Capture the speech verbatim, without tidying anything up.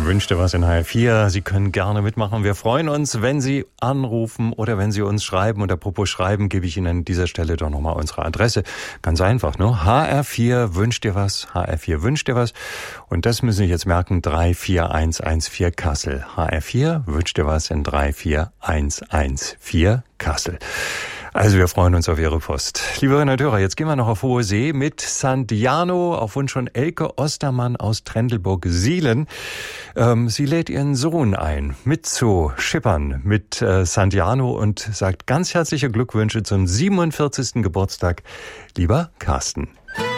Wünscht ihr was in H R vier? Sie können gerne mitmachen. Wir freuen uns, wenn Sie anrufen oder wenn Sie uns schreiben. Und apropos schreiben, gebe ich Ihnen an dieser Stelle doch nochmal unsere Adresse. Ganz einfach, ne? H R vier wünscht ihr was? H R vier wünscht ihr was? Und das müssen Sie jetzt merken, drei vier eins eins vier Kassel. H R vier wünscht ihr was in drei vier eins eins vier Kassel. Also wir freuen uns auf Ihre Post. Liebe Hörerinnen und Hörer, jetzt gehen wir noch auf hohe See mit Sandiano auf Wunsch von Elke Ostermann aus Trendelburg-Sielen. Ähm, sie lädt ihren Sohn ein, mit zu schippern mit äh, Sandiano und sagt ganz herzliche Glückwünsche zum siebenundvierzigsten Geburtstag, lieber Carsten.